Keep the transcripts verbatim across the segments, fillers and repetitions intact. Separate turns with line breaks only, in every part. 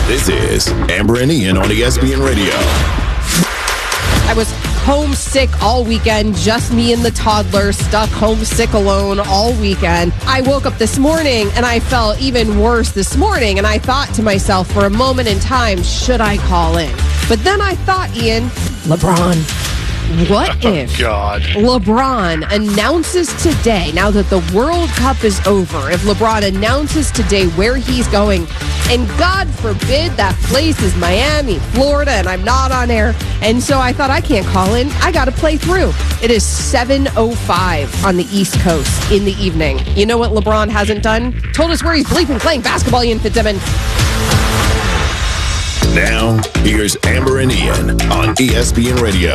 This is Amber and Ian on E S P N Radio.
I was homesick all weekend, just me and the toddler, stuck homesick alone all weekend. I woke up this morning and I felt even worse this morning, and I thought to myself for a moment in time, should I call in? But then I thought, Ian, LeBron. What
oh,
if
God.
LeBron announces today, now that the World Cup is over, if LeBron announces today where he's going, and God forbid that place is Miami, Florida, and I'm not on air, and so I thought I can't call in, I got to play through. It is seven oh five on the East Coast in the evening. You know what LeBron hasn't done? Told us where he's bleeping playing basketball, Ian Fitzsimmons.
Now, here's Amber and Ian on E S P N Radio.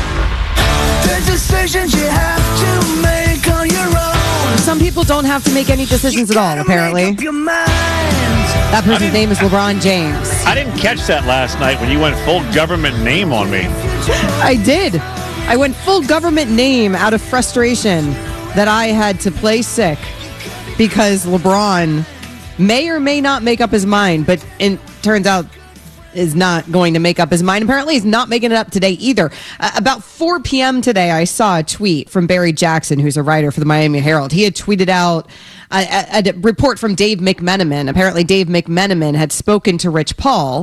The decisions you have to make on your own.
Some people don't have to make any decisions at all, apparently. That person's name is LeBron James.
I didn't catch that last night when you went full government name on me.
I did. I went full government name out of frustration that I had to play sick because LeBron may or may not make up his mind, but it turns out is not going to make up his mind. Apparently, he's not making it up today either. Uh, about four p.m. today, I saw a tweet from Barry Jackson, who's a writer for the Miami Herald. He had tweeted out a, a, a report from Dave McMenamin. Apparently, Dave McMenamin had spoken to Rich Paul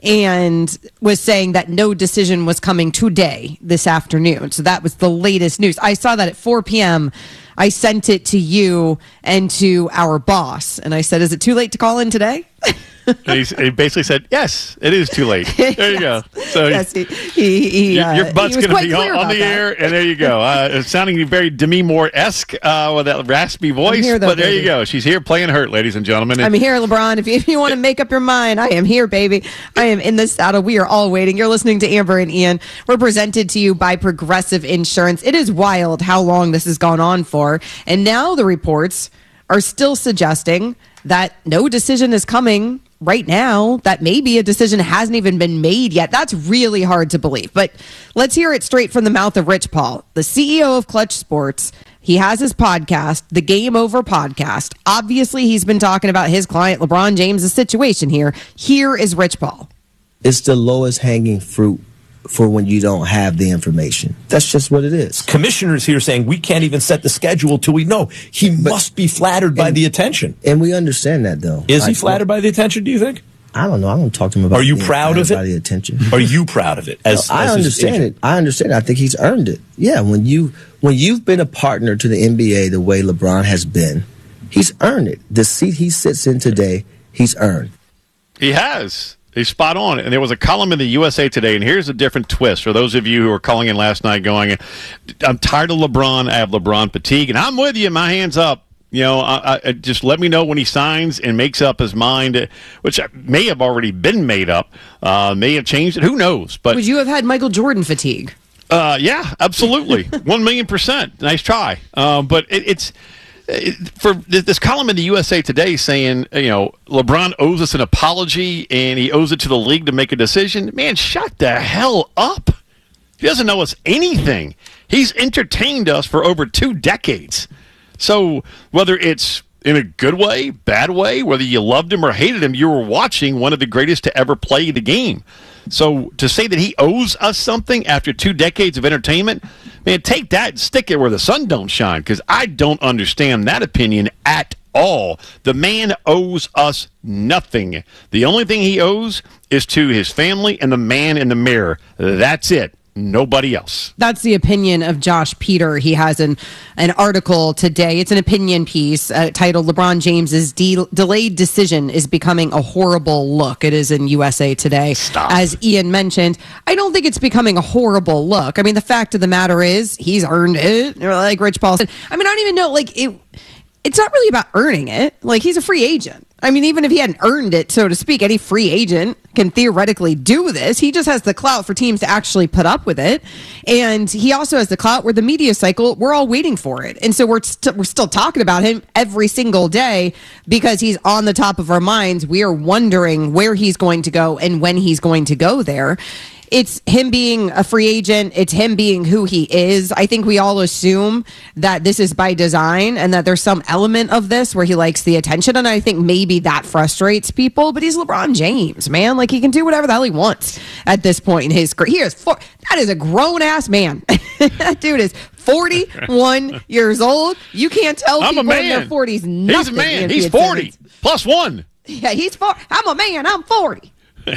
and was saying that no decision was coming today, this afternoon. So that was the latest news. I saw that at four p.m. I sent it to you and to our boss. And I said, is it too late to call in today?
he, he basically said, yes, it is too late. There you go. So
yes, he, he, he,
your, your butt's
uh,
going to be on, on the
that.
air, and there you go. Uh, it's sounding very Demi Moore-esque uh, with that raspy voice,
here, though,
but there
baby.
you go. She's here playing hurt, ladies and gentlemen.
I'm here, LeBron. If you, if you want to make up your mind, I am here, baby. I am in the saddle. We are all waiting. You're listening to Amber and Ian. We're presented to you by Progressive Insurance. It is wild how long this has gone on for, and now the reports are still suggesting that no decision is coming right now, that maybe a decision hasn't even been made yet. That's really hard to believe. But let's hear it straight from the mouth of Rich Paul, the C E O of Clutch Sports. He has his podcast, the Game Over Podcast. Obviously, he's been talking about his client, LeBron James' situation here. Here is Rich Paul.
It's the lowest hanging fruit for when you don't have the information. That's just what it is.
Commissioners here saying we can't even set the schedule till we know. He but, must be flattered by
and,
the attention.
And we understand that, though.
Is
like,
he flattered by the attention, do you think?
I don't know. I don't talk to him about
Are you
being
proud of it?
By the attention.
Are you proud of it? As,
no, I
as
understand it. I understand it. I think he's earned it. Yeah, when, you, when you've been a partner to the N B A the way LeBron has been, he's earned it. The seat he sits in today, he's earned.
He has. He's spot on. And there was a column in the U S A Today, and here's a different twist for those of you who were calling in last night going, I'm tired of LeBron. I have LeBron fatigue, and I'm with you. My hands up. You know, I, I, just let me know when he signs and makes up his mind, which may have already been made up, uh, may have changed it. Who knows? But
would you have had Michael Jordan fatigue?
Uh, yeah, absolutely. One million percent. Nice try. Uh, but it, it's... For this column in the U S A Today saying, you know, LeBron owes us an apology and he owes it to the league to make a decision. Man, shut the hell up. He doesn't know us anything. He's entertained us for over two decades. So whether it's in a good way, bad way, whether you loved him or hated him, you were watching one of the greatest to ever play the game. So to say that he owes us something after two decades of entertainment, man, take that and stick it where the sun don't shine, because I don't understand that opinion at all. The man owes us nothing. The only thing he owes is to his family and the man in the mirror. That's it. Nobody else.
That's the opinion of Josh Peter. He has an, an article today. It's an opinion piece uh, titled LeBron James's de- delayed decision is becoming a horrible look. It is in U S A Today.
Stop.
As Ian mentioned, I don't think it's becoming a horrible look. I mean, the fact of the matter is he's earned it. Like Rich Paul said. I mean, I don't even know, like, it. It's not really about earning it. Like, he's a free agent. I mean, even if he hadn't earned it, so to speak, any free agent can theoretically do this. He just has the clout for teams to actually put up with it. And he also has the clout where the media cycle, we're all waiting for it. And so we're, st- we're still talking about him every single day because he's on the top of our minds. We are wondering where he's going to go and when he's going to go there. it's him being a free agent. It's him being who he is. I think we all assume that this is by design and that there's some element of this where he likes the attention. And I think maybe that frustrates people, but he's LeBron James, man. Like, he can do whatever the hell he wants at this point in his career. He is four, that is a grown ass man. That dude is forty-one years old. You can't tell
I'm
people
a
in their
man.
forties nothing.
He's a man.
Ian
He's
Fitzsimmons.
forty plus one.
Yeah, he's four. I'm a man. I'm forty.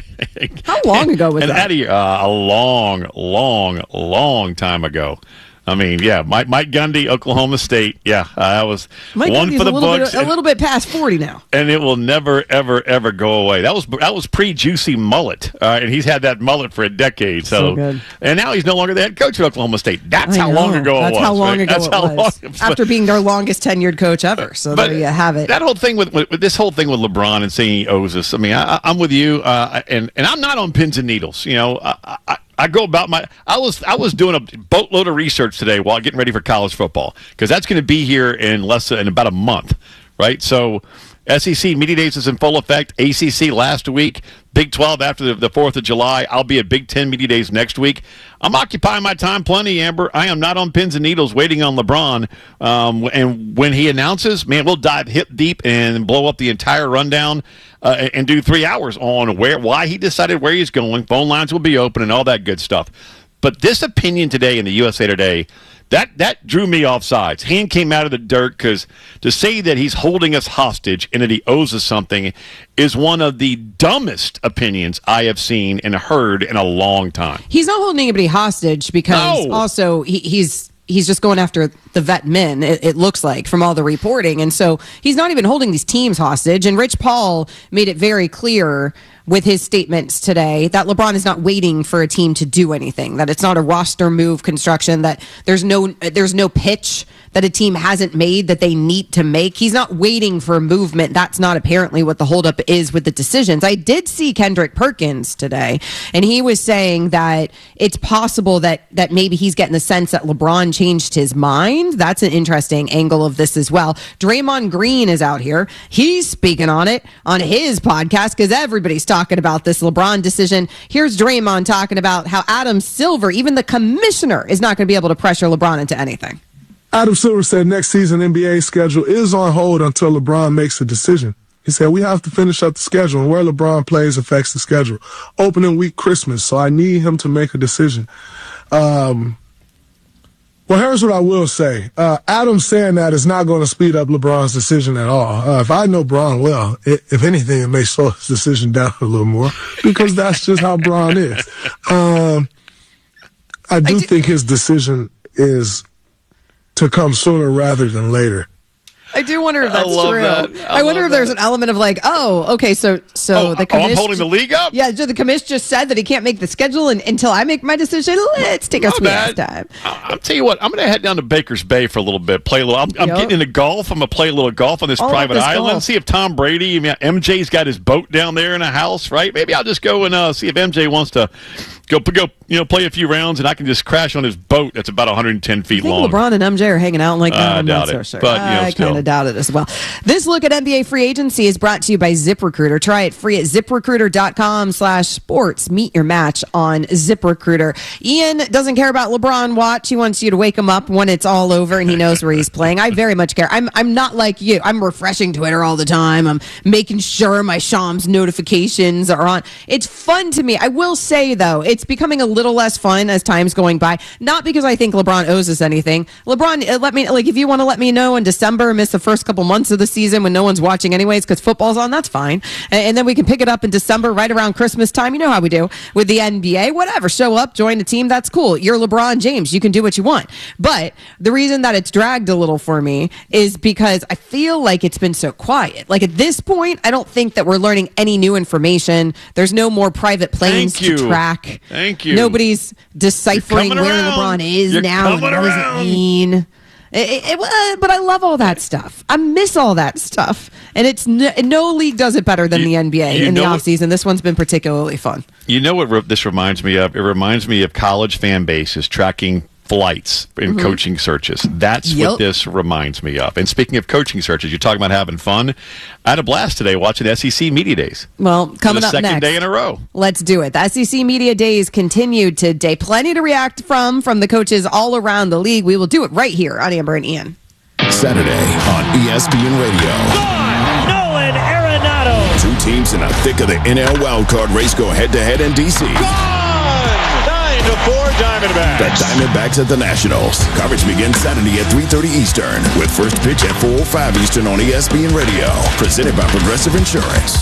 How long ago was
and
that?
Eddie, uh, a long, long, long time ago. I mean, yeah, Mike, Mike Gundy, Oklahoma State. Yeah, uh, that was
Mike
one
Gundy's
for the
a little
books.
bit, a little bit past forty now,
and it will never, ever, ever go away. That was that was pre-juicy mullet, uh, and he's had that mullet for a decade. So,
So good.
And now he's no longer the head coach at Oklahoma State. That's
I
how
know.
long ago
That's
it was.
how long
right?
ago
That's
it
how
was.
long it was.
After being their longest tenured coach ever. So
But
there you have it.
That whole thing with, with, with this whole thing with LeBron and saying he owes us. I mean, I, I'm with you, uh, and and I'm not on pins and needles. You know, I, I, I go about my. I was I was doing a boatload of research today while getting ready for college football because that's going to be here in less than in about a month, right? So, S E C Media Days is in full effect. A C C last week. Big twelve after the, the fourth of July. I'll be at Big Ten Media Days next week. I'm occupying my time plenty, Amber. I am not on pins and needles waiting on LeBron. Um, and when he announces, man, we'll dive hip deep and blow up the entire rundown uh, and, and do three hours on where why he decided where he's going. Phone lines will be open and all that good stuff. But this opinion today in the U S A Today, That that drew me off sides. Hand came out of the dirt because to say that he's holding us hostage and that he owes us something is one of the dumbest opinions I have seen and heard in a long time.
He's not holding anybody hostage because
No.
also he, he's he's just going after the vet men, it, it looks like, from all the reporting. And so he's not even holding these teams hostage. And Rich Paul made it very clear with his statements today that LeBron is not waiting for a team to do anything, that it's not a roster move construction, that there's no there's no pitch that a team hasn't made that they need to make. He's not waiting for movement. That's not apparently what the holdup is with the decisions. I did see Kendrick Perkins today, and he was saying that it's possible that that maybe he's getting the sense that LeBron changed his mind. That's an interesting angle of this as well. Draymond Green is out here. He's speaking on it on his podcast because everybody's talking about this LeBron decision. Here's Draymond talking about how Adam Silver, even the commissioner, is not going to be able to pressure LeBron into anything.
Adam Silver said next season N B A schedule is on hold until LeBron makes a decision. He said, we have to finish up the schedule, and where LeBron plays affects the schedule. Opening week Christmas, so I need him to make a decision. Um, well, here's what I will say. Uh, Adam saying that is not going to speed up LeBron's decision at all. Uh, if I know Bron well, it, if anything, it may slow his decision down a little more because that's just how Bron is. Um, I do
I do-
think his decision is to come sooner rather than later.
I do wonder if
I
that's
love
true.
that. I
I, wonder
love
if there's
that.
an element of like, oh, okay, so so
Oh,
the
oh, I'm
commish-
holding the league up?
Yeah, so the commish just said that he can't make the schedule and, until I make my decision. Let's take our
Not
sweet ass
bad.
time.
I- I'll tell you what. I'm going to head down to Baker's Bay for a little bit. Play a little. I'm, I'm
Yep.
getting into golf. I'm going to play a little golf on this
All of
private
this
island.
golf.
See if Tom Brady. I mean, M J's got his boat down there in a house, right? Maybe I'll just go and uh, see if M J wants to go go. You know, play a few rounds, and I can just crash on his boat that's about one hundred ten feet
I think
long.
LeBron and M J are hanging out like that.
Uh, I
I'm
doubt
not so
it,
sure.
but, you know,
I
still.
kind of doubt it as well. This look at N B A free agency is brought to you by ZipRecruiter. Try it free at ZipRecruiter.com slash sports. Meet your match on ZipRecruiter. Ian doesn't care about LeBron watch. He wants you to wake him up when it's all over and he knows where he's playing. I very much care. I'm I'm not like you. I'm refreshing Twitter all the time. I'm making sure my Shams notifications are on. It's fun to me. I will say, though, it's becoming a little less fun as time's going by. Not because I think LeBron owes us anything. LeBron, uh, let me, like, if you want to let me know in December, miss the first couple months of the season when no one's watching anyways because football's on, that's fine. And, and then we can pick it up in December right around Christmas time. You know how we do with the N B A. Whatever. Show up, join the team. That's cool. You're LeBron James. You can do what you want. But the reason that it's dragged a little for me is because I feel like it's been so quiet. Like at this point, I don't think that we're learning any new information. There's no more private planes
Thank you.
to track.
Thank you.
Nobody's deciphering
You're
where
coming around.
LeBron is
You're
now and what
coming
does it
around.
mean. It, it, uh, but I love all that stuff. I miss all that stuff. And it's no, no league does it better than
You-
the N B A
you
in the
know what-
offseason. This one's been particularly fun.
You know what re- this reminds me of? It reminds me of college fan bases tracking flights in mm-hmm. coaching searches. That's yep. what this reminds me of. And speaking of coaching searches, you're talking about having fun. I had a blast today watching S E C Media Days.
Well, coming up
second
next.
day in a row.
Let's do it. The S E C Media Days continued today. Plenty to react from from the coaches all around the league. We will do it right here on Amber and Ian.
Saturday on E S P N Radio.
Gone! Nolan Arenado.
Two teams in the thick of the N L wildcard race go head-to-head in D C.
Gone! nine to four Diamondbacks.
The Diamondbacks at the Nationals. Coverage begins Saturday at three thirty Eastern with first pitch at four oh five Eastern on E S P N Radio. Presented by Progressive Insurance.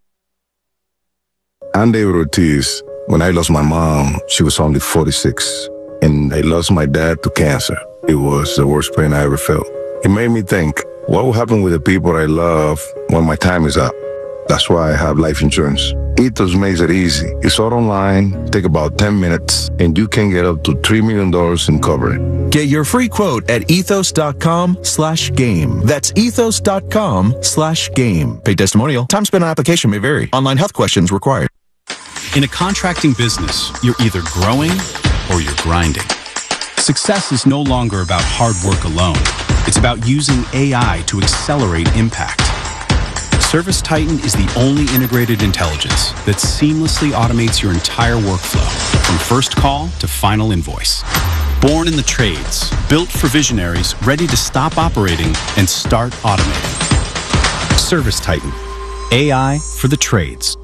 I'm David Ortiz. When I lost my mom, she was only forty-six. And I lost my dad to cancer. It was the worst pain I ever felt. It made me think, what will happen with the people I love when my time is up? That's why I have life insurance. Ethos makes it easy. It's all online, take about ten minutes, and you can get up to three million dollars in coverage.
Get your free quote at ethos.com slash game. That's ethos.com slash game. Paid testimonial. Time spent on application may vary. Online health questions required.
In a contracting business, you're either growing or you're grinding. Success is no longer about hard work alone. It's about using A I to accelerate impact. ServiceTitan is the only integrated intelligence that seamlessly automates your entire workflow, from first call to final invoice. Born in the trades, built for visionaries ready to stop operating and start automating. ServiceTitan, A I for the trades.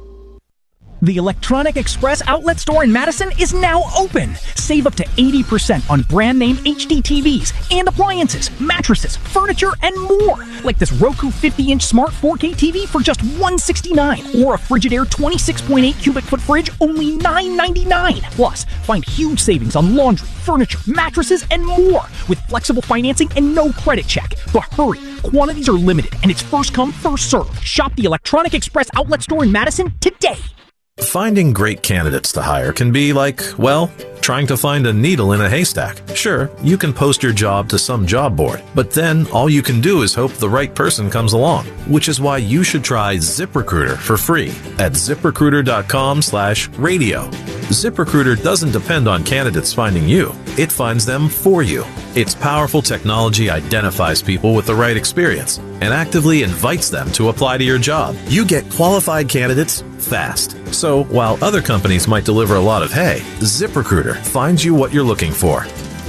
The Electronic Express outlet store in Madison is now open. Save up to eighty percent on brand name H D T Vs and appliances, mattresses, furniture, and more. Like this Roku fifty inch smart four K T V for just one hundred sixty-nine dollars or a Frigidaire twenty-six point eight cubic foot fridge only nine ninety-nine. Plus, find huge savings on laundry, furniture, mattresses, and more with flexible financing and no credit check. But hurry, quantities are limited and it's first come, first served. Shop the Electronic Express outlet store in Madison today.
Finding great candidates to hire can be like, well, trying to find a needle in a haystack. Sure, you can post your job to some job board, but then all you can do is hope the right person comes along, which is why you should try ZipRecruiter for free at ZipRecruiter.com slash radio. ZipRecruiter doesn't depend on candidates finding you. It finds them for you. Its powerful technology identifies people with the right experience and actively invites them to apply to your job. You get qualified candidates fast. So while other companies might deliver a lot of hay, ZipRecruiter finds you what you're looking for.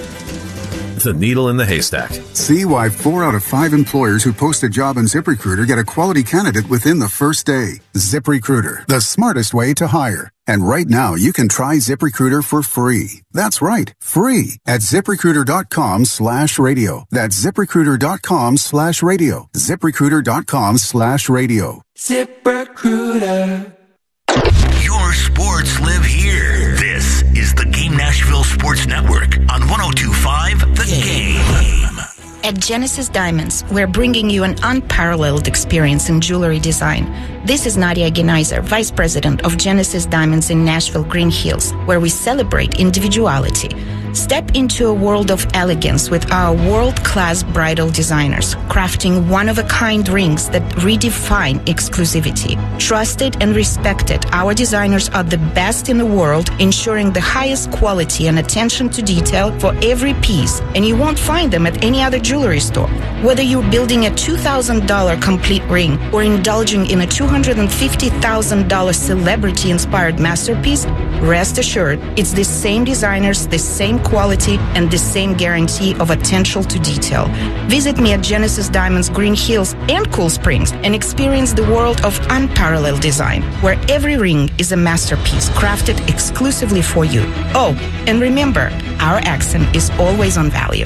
The needle in the haystack.
See why four out of five employers who post a job on ZipRecruiter get a quality candidate within the first day. ZipRecruiter, the smartest way to hire. And right now, you can try ZipRecruiter for free. That's right, free at ZipRecruiter.com slash radio. That's ZipRecruiter.com slash radio. ZipRecruiter.com slash radio.
ZipRecruiter.
Your sports live here. This is the Game Nashville Sports Network on one oh two point five The Game.
At Genesis Diamonds, we're bringing you an unparalleled experience in jewelry design. This is Nadia Genaiser, Vice President of Genesis Diamonds in Nashville Green Hills, where we celebrate individuality. Step into a world of elegance with our world-class bridal designers, crafting one-of-a-kind rings that redefine exclusivity. Trusted and respected, our designers are the best in the world, ensuring the highest quality and attention to detail for every piece, and you won't find them at any other jewelry store. Whether you're building a two thousand dollars complete ring or indulging in a two hundred fifty thousand dollars celebrity-inspired masterpiece, rest assured, it's the same designers, the same quality, and the same guarantee of attention to detail. Visit me at Genesis Diamonds Green Hills and Cool Springs and experience the world of unparalleled design, where every ring is a masterpiece crafted exclusively for you. Oh, and remember, our accent is always on value.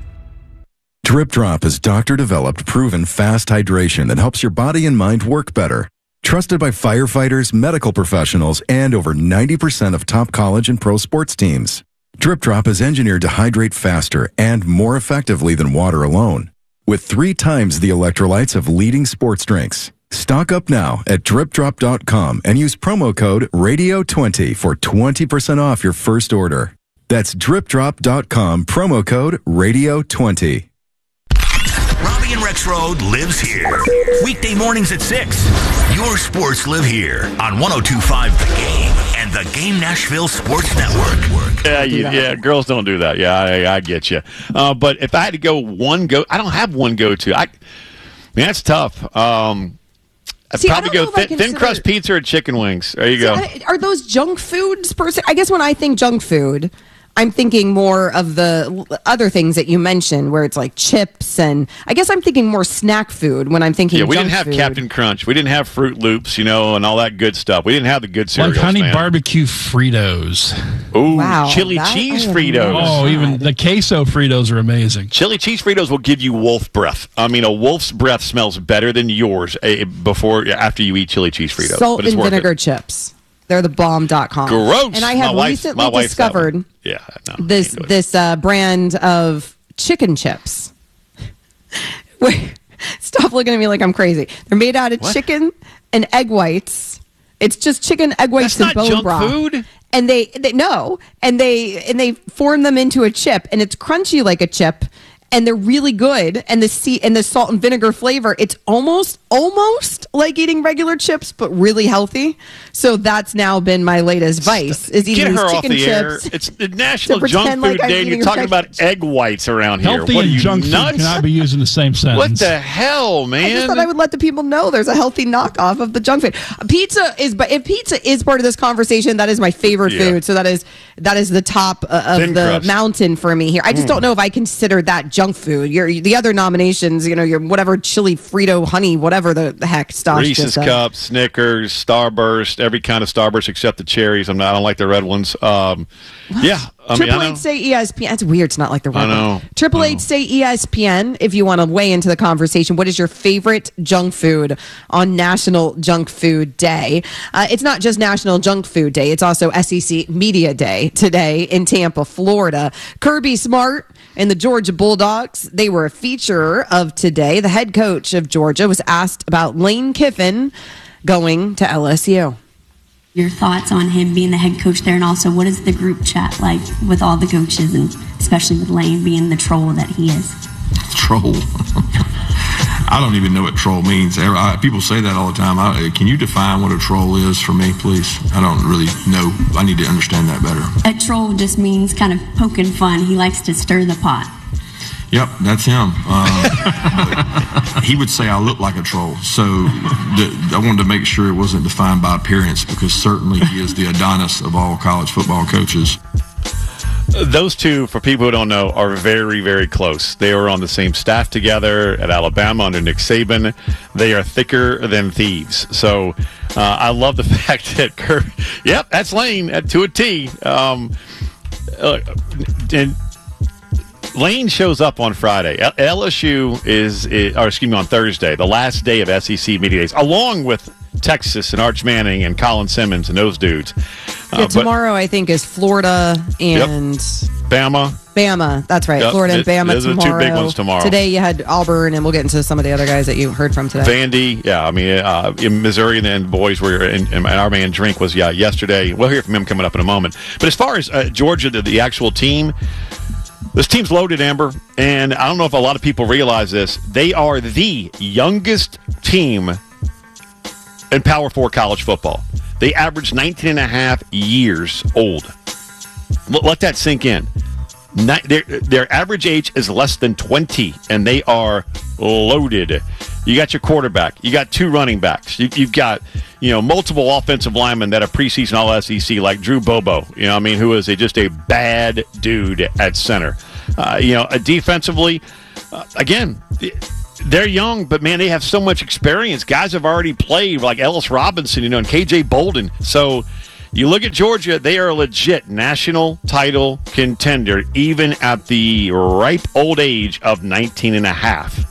Drip Drop is doctor-developed, proven fast hydration that helps your body and mind work better. Trusted by firefighters, medical professionals, and over ninety percent of top college and pro sports teams. Drip Drop is engineered to hydrate faster and more effectively than water alone, with three times the electrolytes of leading sports drinks. Stock up now at drip drop dot com and use promo code radio twenty for twenty percent off your first order. That's drip drop dot com, promo code radio twenty.
Robbie and Rex Road lives here. Weekday mornings at six. Your sports live here on one oh two point five The Game and the Game Nashville Sports Network.
Yeah, you, yeah, girls don't do that. Yeah, I, I get you. Uh, but if I had to go one go, I don't have one go-to. I, I mean, that's tough. Um, I'd
See,
probably go
I
thin,
consider...
thin crust pizza or chicken wings. There you
See,
go.
I, are those junk foods per se? I guess when I think junk food, I'm thinking more of the other things that you mentioned, where it's like chips, and I guess I'm thinking more snack food when I'm thinking.
Yeah, we
junk
didn't have
food.
Captain Crunch. We didn't have Fruit Loops, you know, and all that good stuff. We didn't have the good cereals,
like honey
man.
barbecue Fritos.
Ooh,
Wow,
chili
that-
cheese
oh,
Fritos.
Oh, even the queso Fritos are amazing.
Chili cheese Fritos will give you wolf breath. I mean, a wolf's breath smells better than yours eh, before after you eat chili cheese Fritos.
Salt
but it's
and
worth
vinegar
it.
chips. They're the bomb dot com.
Gross.
And I
My
have
wife-
recently
my wife's that
discovered
one. Yeah, no,
this this uh, brand of chicken chips. Wait, stop looking at me like I'm crazy. They're made out of
What?
chicken and egg whites. It's just chicken, egg whites,
That's
and
not
bone
junk
broth.
food.
And they, they no, and they and they form them into a chip, and it's crunchy like a chip, and they're really good. And the sea and the salt and vinegar flavor, it's almost almost like eating regular chips, but really healthy. So that's now been my latest vice: is eating
Get
these
her off
chicken
the air.
chips.
It's the National
to
Junk
pretend
Food
like I'm
Day, and you're
eating
talking
regular
about egg whites around here.
Healthy
What are
and
you,
junk food
nuts?
cannot be used in the same sentence.
What the hell, man?
I just thought I would let the people know there's a healthy knockoff of the junk food. Pizza is, but if pizza is part of this conversation, that is my favorite
Yeah.
food. So that is that is the top uh, of
Thin
the
crust.
mountain for me here. I just
Mm.
don't know if I consider that junk food. Your the other nominations, you know, your whatever chili Frito honey, whatever the, the heck stuff.
Reese's Cups, Snickers, Starburst, every kind of Starburst except the cherries. I'm not, I don't like the red ones. Um, yeah, I mean,
Triple
I
Eight
know.
say E S P N. That's weird. It's not like the
I
red
know.
one. Triple Eight say E S P N. If you want to weigh into the conversation, what is your favorite junk food on National Junk Food Day? Uh, it's not just National Junk Food Day. It's also S E C Media Day today in Tampa, Florida. Kirby Smart and the Georgia Bulldogs, they were a feature of today. The head coach of Georgia was asked about Lane Kiffin going to L S U.
Your thoughts on him being the head coach there, and also what is the group chat like with all the coaches, and especially with Lane being the troll that he is?
Troll. I don't even know what troll means. Every- I- People say that all the time. I, can you define what a troll is for me, please? I don't really know. I need to understand that better.
A troll just means kind of poking fun. He likes to stir the pot.
Yep, that's him. Uh, he would say I look like a troll. So the, I wanted to make sure it wasn't defined by appearance, because certainly he is the Adonis of all college football coaches.
Those two, for people who don't know, are very, very close. They were on the same staff together at Alabama under Nick Saban. They are thicker than thieves. So uh, I love the fact that Kirk, yep, that's Lane uh, to a T. Um, uh, and Lane shows up on Friday. L- LSU is, is, or excuse me, on Thursday, the last day of S E C Media Days, along with Texas and Arch Manning and Colin Simmons and those dudes. Uh,
Yeah,
but-
tomorrow, I think, is Florida and
Bama.
Bama. That's right.
Yep,
Florida and
th-
Bama
those are the two
tomorrow.
big ones tomorrow.
Today, you had Auburn, and we'll get into some of the other guys that you heard from today.
Vandy, yeah, I mean, uh, in Missouri, and then the boys were, and, and our man Drink was, yeah, yesterday. We'll hear from him coming up in a moment. But as far as uh, Georgia, the, the actual team, this team's loaded, Amber, and I don't know if a lot of people realize this. They are the youngest team in Power Four college football. They average nineteen and a half years old. Let, let that sink in. Ni- their, their average age is less than twenty, and they are loaded. You got your quarterback. You got two running backs. You, you've got, you know, multiple offensive linemen that are preseason All S E C, like Drew Bobo, you know what I mean, who is a, just a bad dude at center. Uh, you know, uh, defensively, uh, again, they're young, but, man, they have so much experience. Guys have already played, like Ellis Robinson, you know, and K J Bolden. So you look at Georgia, they are a legit national title contender, even at the ripe old age of nineteen and a half.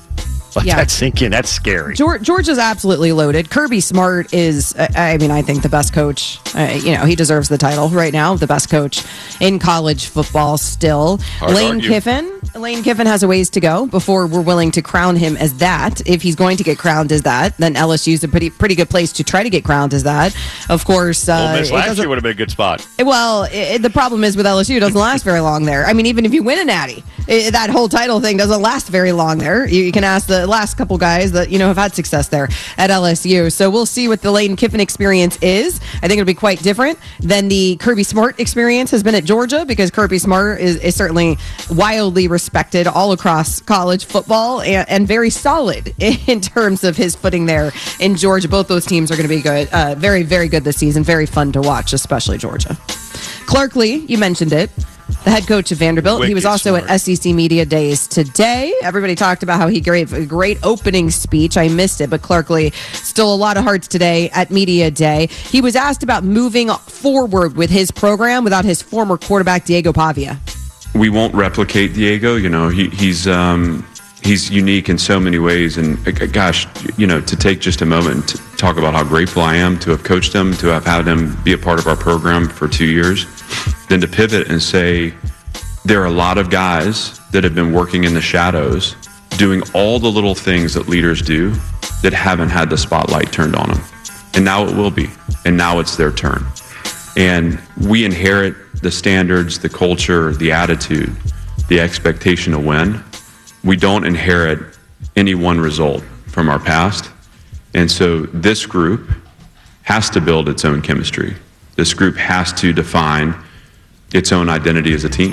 Let
Yeah.
that sink in. That's scary.
George, Georgia's absolutely loaded. Kirby Smart is, uh, I mean, I think the best coach. Uh, you know, he deserves the title right now, the best coach in college football still.
Hard to
Lane
argue.
Kiffin. Lane Kiffin has a ways to go before we're willing to crown him as that. If he's going to get crowned as that, then L S U's a pretty pretty good place to try to get crowned as that. Of course, uh,
Ole Miss
it
last
doesn't-
year would have been a good spot.
Well, it, the problem is with L S U, it doesn't last very long there. I mean, even if you win a natty, it, that whole title thing doesn't last very long there. You, you can ask the last couple guys that, you know, have had success there at L S U. So we'll see what the Lane Kiffin experience is. I think it'll be quite different than the Kirby Smart experience has been at Georgia, because Kirby Smart is, is certainly wildly respected all across college football and, and very solid in terms of his footing there in Georgia. Both those teams are going to be good. Uh, very, very good this season. Very fun to watch, especially Georgia. Clark Lee, you mentioned it, the head coach of Vanderbilt. He was
Wicked
also
smart.
at S E C Media Days today. Everybody talked about how he gave a great opening speech. I missed it, but Clark Lee stole a lot of hearts today at Media Day. He was asked about moving forward with his program without his former quarterback, Diego Pavia.
We won't replicate Diego. You know, he, he's um, he's unique in so many ways. And uh, gosh, you know, to take just a moment to talk about how grateful I am to have coached him, to have had him be a part of our program for two years, then to pivot and say, there are a lot of guys that have been working in the shadows, doing all the little things that leaders do, that haven't had the spotlight turned on them. And now it will be. And now it's their turn. And we inherit the standards, the culture, the attitude, the expectation to win. We don't inherit any one result from our past. And so this group has to build its own chemistry. This group has to define its own identity as a team.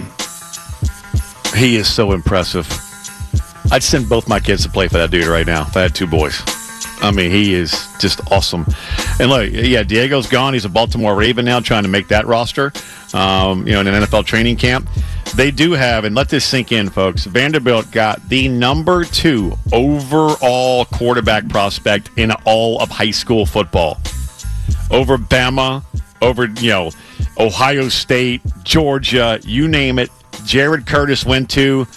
He is so impressive. I'd send both my kids to play for that dude right now if I had two boys. I mean, he is just awesome. And look, yeah, Diego's gone. He's a Baltimore Raven now, trying to make that roster, um, you know, in an N F L training camp. They do have, and let this sink in, folks, Vanderbilt got the number two overall quarterback prospect in all of high school football. Over Bama, over, you know, Ohio State, Georgia, you name it. Jared Curtis went to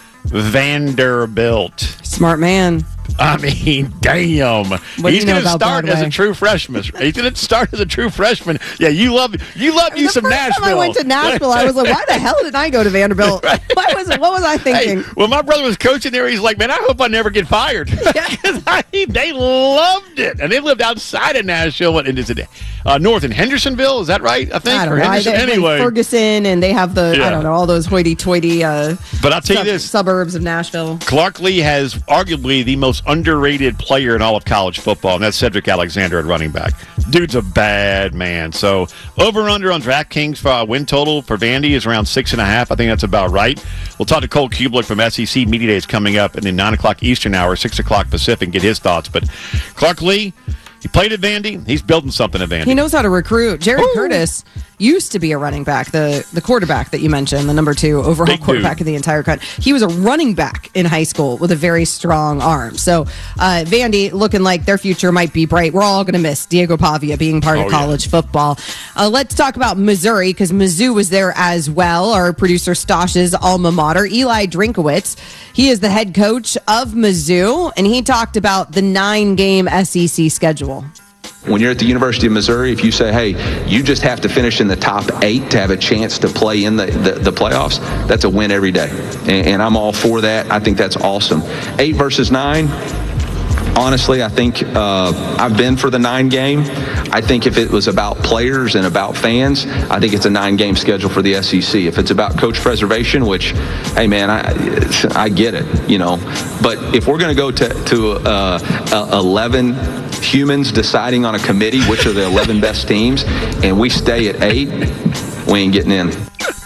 Vanderbilt.
Smart man.
I mean, damn.
What do
He's
you know
going to
about
start as a
Broadway?
true freshman. He's going to start as a true freshman. Yeah, you love you love you
The
some
first
Nashville.
time I went to Nashville, I was like, why the hell did I go to Vanderbilt? What was it? What was I thinking?
Hey, when my brother was coaching there, he's like, man, I hope I never get fired. 'Cause I, they loved it. And they lived outside of Nashville. What, is it uh, north in Hendersonville? Is that right? I think.
I don't
Or
know. I,
Henderson?
they-
anyway.
Ferguson, and they have the, I
Yeah.
don't know, all those hoity-toity uh,
But I'll tell you
sub-
this.
suburbs of Nashville.
Clark Lee has arguably the most underrated player in all of college football, and that's Cedric Alexander at running back. Dude's a bad man. So over-under on DraftKings for uh, win total for Vandy is around six and a half. I think that's about right. We'll talk to Cole Kublik from S E C Media Days coming up in the nine o'clock Eastern hour, six o'clock Pacific, and get his thoughts. But Clark Lee, he played at Vandy. He's building something at Vandy.
He knows how to recruit. Jared Curtis used to be a running back, the the quarterback that you mentioned, the number two overall
Big
quarterback
dude.
of the entire country. He was a running back in high school with a very strong arm. So uh, Vandy looking like their future might be bright. We're all going to miss Diego Pavia being part
Oh,
of
yeah.
college football. Uh, let's talk about Missouri, because Mizzou was there as well. Our producer Stosh's alma mater, Eli Drinkowitz. He is the head coach of Mizzou, and he talked about the nine-game S E C schedule.
When you're at the University of Missouri, if you say, hey, you just have to finish in the top eight to have a chance to play in the, the, the playoffs, that's a win every day. And, and I'm all for that. I think that's awesome. Eight versus nine, honestly, I think uh, I've been for the nine game. I think if it was about players and about fans, I think it's a nine game schedule for the S E C. If it's about coach preservation, which, hey man, I I get it, you know. But if we're going to go to to uh, uh, eleven humans deciding on a committee which are the eleven best teams, and we stay at eight, we ain't getting in.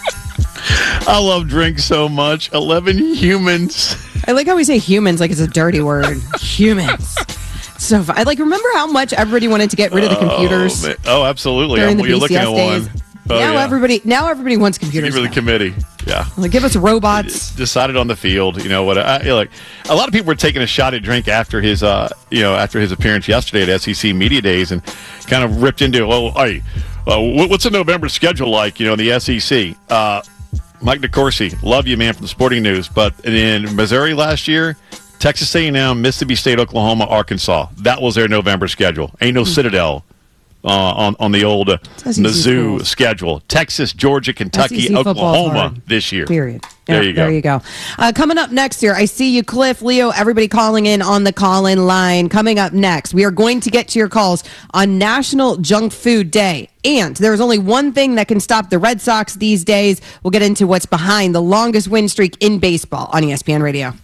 I love drink so much. eleven humans.
I like how we say humans like it's a dirty word. Humans. So fun. I like remember how much everybody wanted to get rid of the computers
Oh, man. Oh, absolutely.
during
I'm,
the
you're
B C
looking
S
at
days.
one. Oh,
now
yeah.
everybody now everybody wants computers.
Give her the
now.
committee. Yeah.
Like, give us robots.
Decided on the field. You know what? I, I- like a lot of people were taking a shot at Drink after his, uh, you know, after his appearance yesterday at S E C Media Days, and kind of ripped into, well, hey, uh, what- what's the November schedule like? You know, in the S E C. Uh, Mike DeCourcy, love you, man, from the Sporting News. But in Missouri last year, Texas A and M, Mississippi State, Oklahoma, Arkansas. That was their November schedule. Ain't no mm-hmm. Citadel uh, on, on the old uh, Mizzou schools. schedule. Texas, Georgia, Kentucky, Oklahoma this year.
Period.
There
yeah,
you go.
There you go. Uh, coming up next year, I see you, Cliff, Leo, everybody calling in on the call-in line. Coming up next, we are going to get to your calls on National Junk Food Day. And there's only one thing that can stop the Red Sox these days. We'll get into what's behind the longest win streak in baseball on E S P N Radio.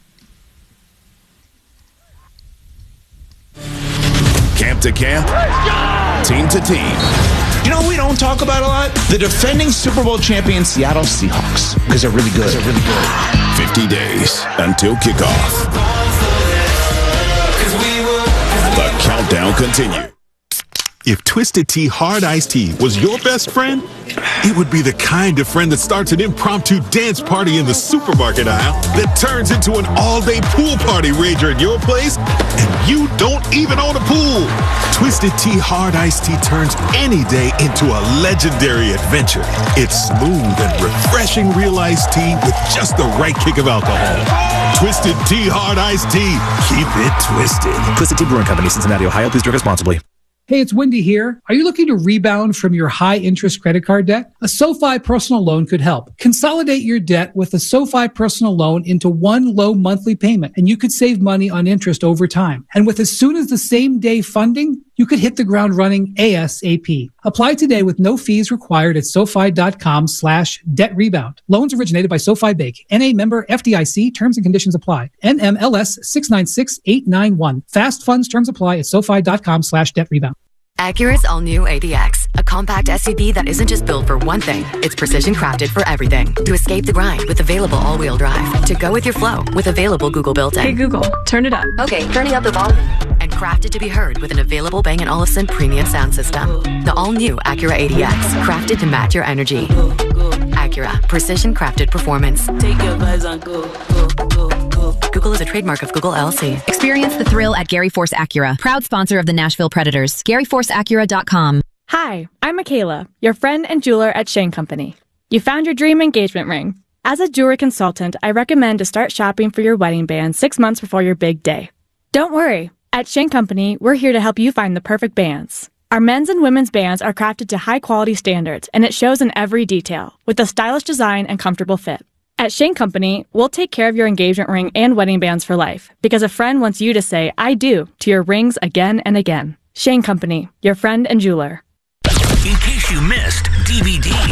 Camp to camp, team to team.
You know, we don't talk about a lot. The defending Super Bowl champion Seattle Seahawks, because they're really good. They're really good.
fifty days until kickoff. The countdown continues.
If Twisted Tea Hard Iced Tea was your best friend, it would be the kind of friend that starts an impromptu dance party in the supermarket aisle that turns into an all-day pool party rager at your place, and you don't even own a pool. Twisted Tea Hard Iced Tea turns any day into a legendary adventure. It's smooth and refreshing real iced tea with just the right kick of alcohol. Twisted Tea Hard Iced Tea. Keep it twisted.
Twisted Tea Brewing Company, Cincinnati, Ohio. Please drink responsibly.
Hey, it's Wendy here. Are you looking to rebound from your high-interest credit card debt? A SoFi personal loan could help. Consolidate your debt with a SoFi personal loan into one low monthly payment, and you could save money on interest over time. And with as soon as the same day funding, you could hit the ground running ASAP. Apply today with no fees required at SoFi.com slash debt rebound. Loans originated by SoFi Bank. N A member F D I C. Terms and conditions apply. N M L S six nine six eight nine one. Fast funds terms apply at SoFi.com slash debt rebound.
Acura's all-new A D X, a compact S U V that isn't just built for one thing, it's precision crafted for everything. To escape the grind with available all-wheel drive. To go with your flow with available Google built-in.
Hey Google, turn it up.
Okay, turning up the volume. And crafted to be heard with an available Bang and Olufsen premium sound system. The all-new Acura A D X, crafted to match your energy. Acura, precision crafted performance.
Take your vibes on go, go, go, go.
Google is a trademark of Google L L C.
Experience the thrill at Gary Force Acura, proud sponsor of the Nashville Predators. Gary Force Acura dot com.
Hi, I'm Michaela, your friend and jeweler at Shane Company. You found your dream engagement ring. As a jewelry consultant, I recommend to start shopping for your wedding band six months before your big day. Don't worry. At Shane Company, we're here to help you find the perfect bands. Our men's and women's bands are crafted to high-quality standards, and it shows in every detail, with a stylish design and comfortable fit. At Shane Company, we'll take care of your engagement ring and wedding bands for life, because a friend wants you to say, I do, to your rings again and again. Shane Company, your friend and jeweler.
In case you missed D V D.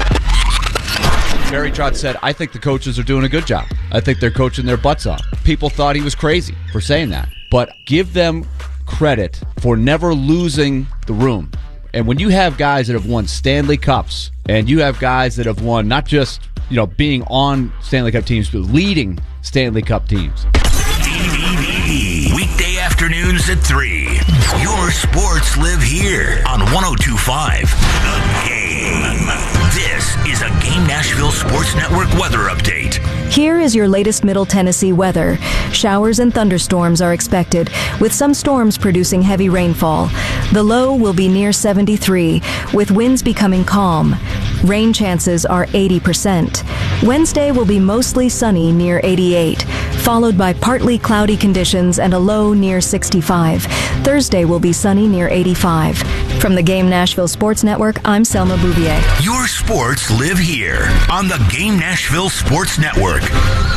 Barry Trotz said, I think the coaches are doing a good job. I think they're coaching their butts off. People thought he was crazy for saying that. But give them credit for never losing the room. And when you have guys that have won Stanley Cups, and you have guys that have won not just, you know, being on Stanley Cup teams, but leading Stanley Cup teams.
D V D. Weekday afternoons at three. Your sports live here on one oh two point five The Game. This is a Game Nashville Sports Network weather update.
Here is your latest Middle Tennessee weather. Showers and thunderstorms are expected, with some storms producing heavy rainfall. The low will be near seventy-three, with winds becoming calm. Rain chances are eighty percent. Wednesday will be mostly sunny near eighty-eight, followed by partly cloudy conditions and a low near sixty-five. Thursday will be sunny near eighty-five. From the Game Nashville Sports Network, I'm Selma Bouvier.
Your sports live here on the Game Nashville Sports Network.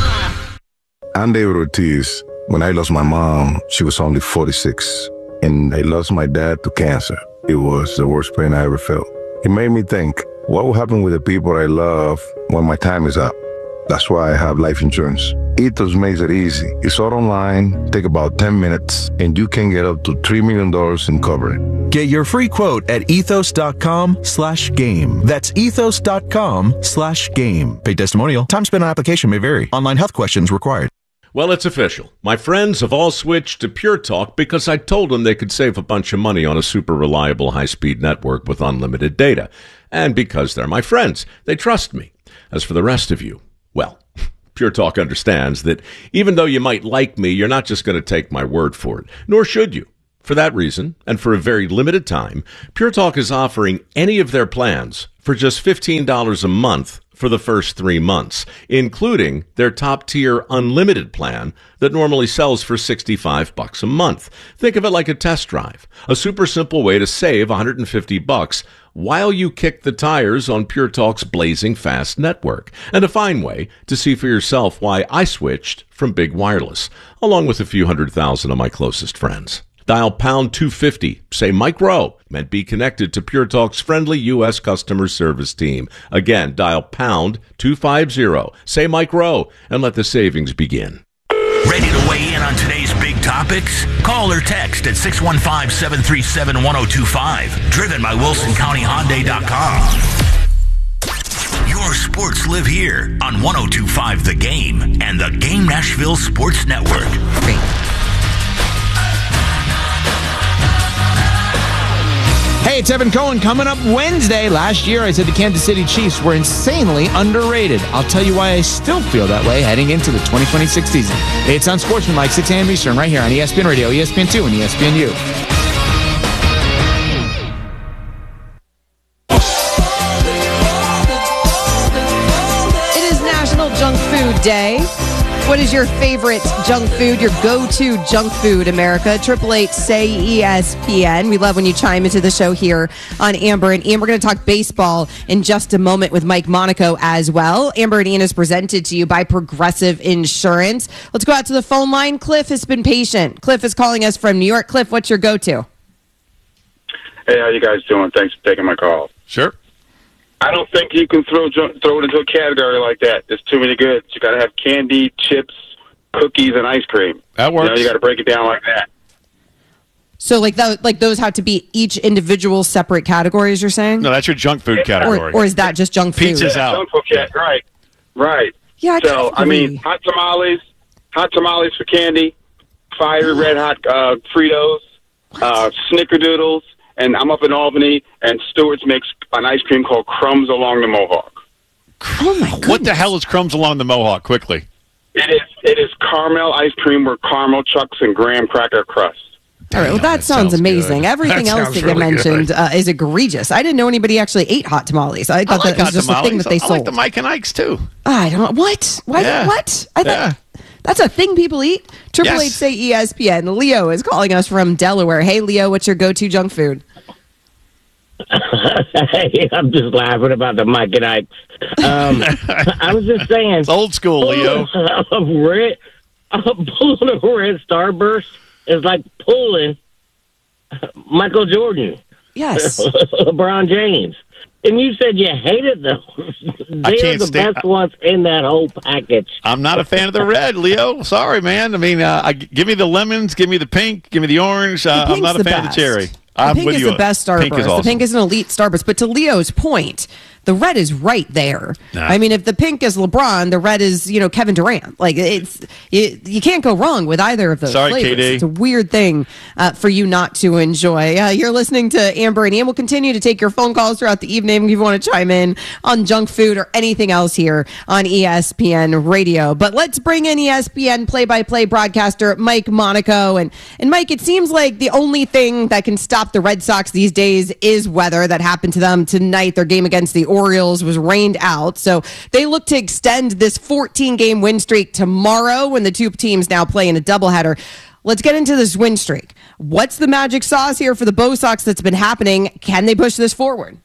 I'm David Ortiz. When I lost my mom, she was only forty-six. And I lost my dad to cancer. It was the worst pain I ever felt. It made me think, what will happen with the people I love when my time is up? That's why I have life insurance. Ethos makes it easy. It's all online, take about ten minutes, and you can get up to three million dollars in coverage.
Get your free quote at ethos.com slash game. That's ethos.com slash game. Paid testimonial. Time spent on application may vary. Online health questions required.
Well, it's official. My friends have all switched to Pure Talk because I told them they could save a bunch of money on a super reliable high-speed network with unlimited data. And because they're my friends, they trust me. As for the rest of you, well, Pure Talk understands that even though you might like me, you're not just going to take my word for it, nor should you. For that reason, and for a very limited time, Pure Talk is offering any of their plans for just fifteen dollars a month for the first three months, including their top-tier unlimited plan that normally sells for sixty-five bucks a month. Think of it like a test drive, a super simple way to save one hundred fifty bucks while you kick the tires on Pure Talk's blazing fast network, and a fine way to see for yourself why I switched from Big Wireless, along with a few hundred thousand of my closest friends. Dial pound two fifty, say Mike Rowe, and be connected to Pure Talk's friendly U S customer service team. Again, dial pound two fifty, say Mike Rowe, and let the savings begin.
Ready to weigh in on today's big topics? Call or text at six one five, seven three seven, one oh two five. Driven by Wilson County Hyundai dot com. Your sports live here on one oh two point five The Game and the Game Nashville Sports Network.
Hey, it's Evan Cohen coming up Wednesday. Last year, I said the Kansas City Chiefs were insanely underrated. I'll tell you why I still feel that way heading into the twenty twenty-six season. It's Unsportsmanlike, six a.m. Eastern, right here on E S P N Radio, E S P N two, and E S P N U.
It is National Junk Food Day. What is your favorite junk food, your go-to junk food, America? eight eight eight, S A Y, E S P N. We love when you chime into the show here on Amber and Ian. We're going to talk baseball in just a moment with Mike Monaco as well. Amber and Ian is presented to you by Progressive Insurance. Let's go out to the phone line. Cliff has been patient. Cliff is calling us from New York. Cliff, what's your go-to?
Hey, how you guys doing? Thanks for taking my call.
Sure.
I don't think you can throw throw it into a category like that. There's too many goods. You got to have candy, chips, cookies, and ice cream.
That works.
You know, you got to break it down like that.
So, like that, like those have to be each individual separate categories. You're saying?
No, that's your junk food category.
Or, or is that just junk food?
Pizza's
yeah,
out.
Junk food cat, right? Right.
Yeah. I
so I mean, hot tamales, hot tamales for candy, fiery red hot uh, Fritos, uh, Snickerdoodles. And I'm up in Albany, and Stewart's makes an ice cream called Crumbs Along the Mohawk.
Oh, my goodness.
What the hell is Crumbs Along the Mohawk? Quickly.
It is it is caramel ice cream with caramel chucks and graham cracker crust.
All right, well, that, that sounds, sounds amazing. Good. Everything
that
else that
really
you mentioned uh, is egregious. I didn't know anybody actually ate hot tamales. I thought
I like
that was just
tamales.
a thing that they
I
sold.
I like the Mike and Ike's, too.
I don't know. What? Why?
Yeah.
What? I thought
yeah.
That's a thing people eat? Triple Eight say E S P N. Leo is calling us from Delaware. Hey, Leo, what's your go-to junk food?
Hey, I'm just laughing about the Mike and Ike. Um, I was just saying.
It's old school, Leo.
A red, a pulling a red starburst is like pulling Michael Jordan.
Yes.
LeBron James. And you said you hated those. They're the
stand,
best ones in that whole package.
I'm not a fan of the red, Leo. Sorry, man. I mean, uh, I, give me the lemons, give me the pink, give me the orange. Uh,
the
I'm not a fan
best.
of the cherry.
The
I'm
pink
with
is
you.
the best Starburst.
Pink is awesome.
The pink is an elite Starburst. But to Leo's point, the red is right there.
Nah.
I mean, if the pink is LeBron, the red is, you know, Kevin Durant. Like, it's you, you can't go wrong with either of those
Sorry,
flavors.
K D.
It's a weird thing uh, for you not to enjoy. Uh, you're listening to Amber and Ian. We'll continue to take your phone calls throughout the evening if you want to chime in on junk food or anything else here on E S P N Radio. But let's bring in E S P N play-by-play broadcaster Mike Monaco. And, and Mike, it seems like the only thing that can stop the Red Sox these days is weather. That happened to them tonight. Their game against the Orioles was rained out. So they look to extend this fourteen-game win streak tomorrow when the two teams now play in a doubleheader. Let's get into this win streak. What's the magic sauce here for the Bo Sox that's been happening? Can they push this forward?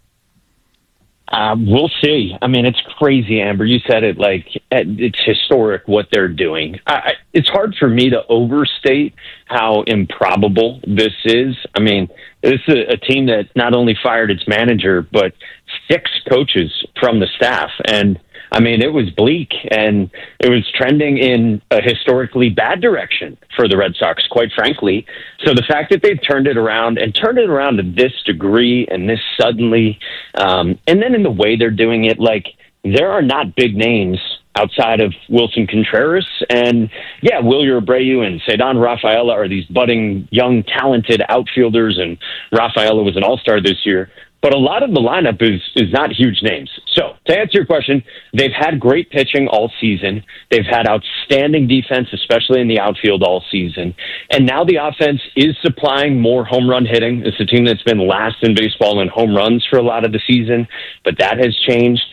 Uh, we'll see. I mean, it's crazy, Amber. You said it like it's historic what they're doing. I, I, it's hard for me to overstate how improbable this is. I mean, this is a, a team that not only fired its manager, but six coaches from the staff. And I mean, it was bleak and it was trending in a historically bad direction for the Red Sox, quite frankly. So the fact that they've turned it around and turned it around to this degree and this suddenly, um, and then in the way they're doing it, like there are not big names outside of Wilson Contreras. And yeah, Wilyer Abreu and Cedon Rafaela are these budding, young, talented outfielders. And Rafaela was an all-star this year. But a lot of the lineup is is not huge names. So to answer your question, they've had great pitching all season. They've had outstanding defense, especially in the outfield all season. And now the offense is supplying more home run hitting. It's a team that's been last in baseball in home runs for a lot of the season, but that has changed.